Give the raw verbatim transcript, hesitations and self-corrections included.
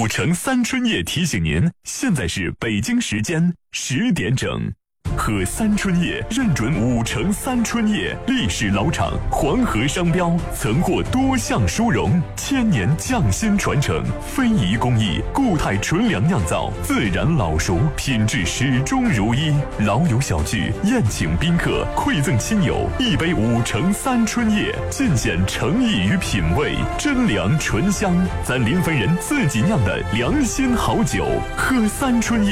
五城三春叶提醒您，现在是北京时间十点整。喝三春叶认准五城三春叶，历史老厂，黄河商标，曾获多项殊荣，千年匠心传承，非遗工艺，固态纯粮酿造，自然老熟，品质始终如一。老友小聚，宴请宾客，馈赠亲友，一杯五城三春叶，尽显诚意与品味，真粮醇香，咱临汾人自己酿的良心好酒，喝三春叶。